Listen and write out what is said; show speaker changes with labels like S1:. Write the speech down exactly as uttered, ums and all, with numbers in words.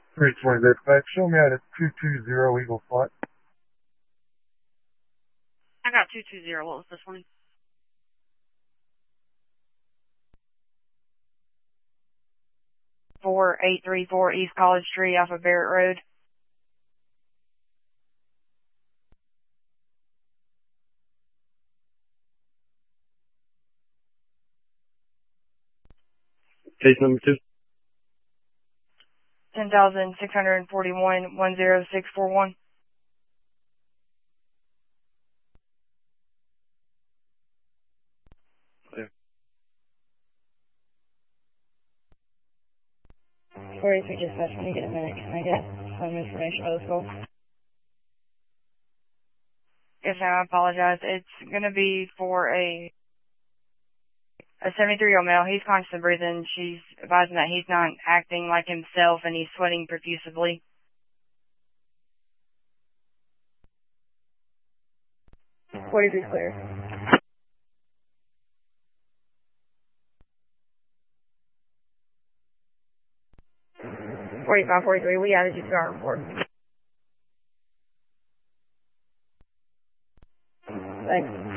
S1: three twenty dispatch, show me out at two two zero Eagle Flight.
S2: I got two two zero. What was this one? four eight three four East College Street off of Barrett Road.
S3: Case number two.
S2: ten thousand six hundred forty-one, one zero six four one.
S3: There.
S2: forty-three dispatch, when you get a minute, can I get some information about this call? Yes, ma'am, I apologize. It's going to be for a a seventy-three-year-old male. He's constantly breathing. She's advising that he's not acting like himself and he's sweating profusely. forty-three clear. forty-five forty-three, we added you to our report. Thanks.